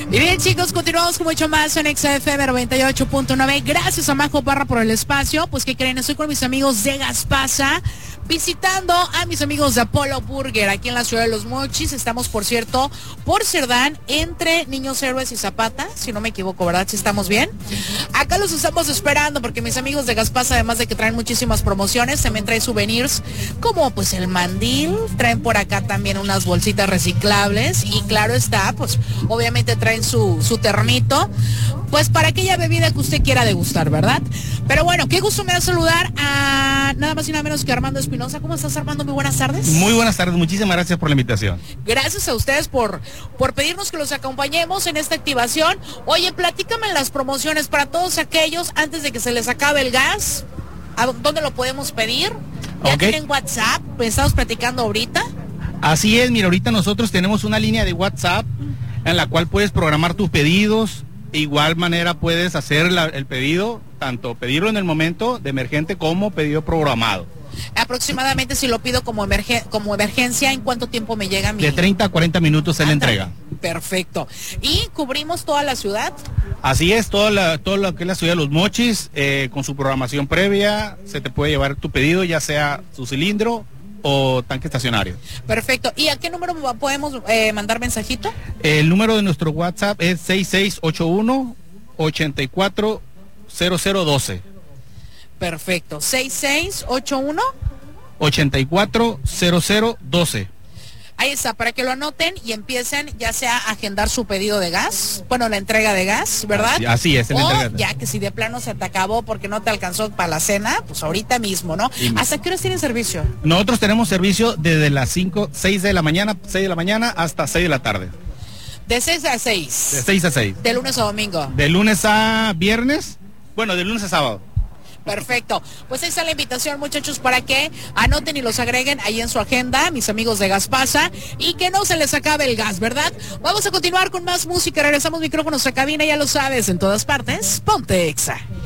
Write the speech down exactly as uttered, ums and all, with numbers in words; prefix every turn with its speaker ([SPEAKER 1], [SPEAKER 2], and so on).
[SPEAKER 1] Y bien, chicos, continuamos con mucho más en X F M noventa y ocho punto nueve. Gracias a Majo Parra por el espacio. Pues, ¿qué creen? Estoy con mis amigos de Gaspasa, visitando a mis amigos de Apollo Burger, aquí en la ciudad de Los Mochis. Estamos, por cierto, por Cerdán, entre Niños Héroes y Zapata, si no me equivoco, ¿verdad? ¿Si estamos bien? Acá los estamos esperando porque mis amigos de Gaspasa, además de que traen muchísimas promociones, también traen souvenirs como pues el mandil, traen por acá también unas bolsitas reciclables y claro está, pues obviamente traen su, su termito, pues para aquella bebida que usted quiera degustar, ¿verdad? Pero bueno, qué gusto me da saludar a nada más y nada menos que Armando Espinosa. ¿Cómo estás, Armando? Muy buenas tardes.
[SPEAKER 2] Muy buenas tardes, muchísimas gracias por la invitación.
[SPEAKER 1] Gracias a ustedes por, por pedirnos que los acompañemos en esta activación. Oye, platícame las promociones para todos aquellos antes de que se les acabe el gas. ¿A dónde lo podemos pedir? ¿Ya
[SPEAKER 2] Okay.
[SPEAKER 1] tienen WhatsApp? ¿Estamos platicando ahorita?
[SPEAKER 2] Así es, mira, ahorita nosotros tenemos una línea de WhatsApp en la cual puedes programar tus pedidos. De igual manera puedes hacer la, el pedido, tanto pedirlo en el momento de emergente como pedido programado.
[SPEAKER 1] Aproximadamente, si lo pido como, emergen como emergencia, ¿en cuánto tiempo me llega mi...?
[SPEAKER 2] De treinta a cuarenta minutos en la entrega.
[SPEAKER 1] Perfecto. ¿Y cubrimos toda la ciudad?
[SPEAKER 2] Así es, todo, la, todo lo que es la ciudad de Los Mochis, eh, con su programación previa, se te puede llevar tu pedido, ya sea su cilindro o tanque estacionario.
[SPEAKER 1] Perfecto. ¿Y a qué número podemos eh, mandar mensajito?
[SPEAKER 2] El número de nuestro WhatsApp es seis seis ocho uno, ocho cuatro cero cero uno dos.
[SPEAKER 1] Perfecto. seis seis ocho uno,
[SPEAKER 2] ocho cuatro cero cero uno dos.
[SPEAKER 1] Ahí está, para que lo anoten y empiecen ya sea a agendar su pedido de gas, bueno, la entrega de gas, ¿verdad?
[SPEAKER 2] Así, así es, la
[SPEAKER 1] o
[SPEAKER 2] entrega.
[SPEAKER 1] Ya que si de plano se te acabó porque no te alcanzó para la cena, pues ahorita mismo, ¿no?
[SPEAKER 2] Y
[SPEAKER 1] ¿Hasta qué horas tienen servicio?
[SPEAKER 2] Nosotros tenemos servicio desde las cinco, seis de la mañana, seis de la mañana hasta seis de la tarde.
[SPEAKER 1] De seis a seis.
[SPEAKER 2] De seis a seis.
[SPEAKER 1] De lunes a domingo.
[SPEAKER 2] De lunes a viernes, bueno, de lunes a sábado.
[SPEAKER 1] Perfecto. Pues ahí está la invitación, muchachos, para que anoten y los agreguen ahí en su agenda, mis amigos de Gaspasa, y que no se les acabe el gas, ¿verdad? Vamos a continuar con más música. Regresamos micrófonos a cabina, ya lo sabes, en todas partes. Ponte Exa.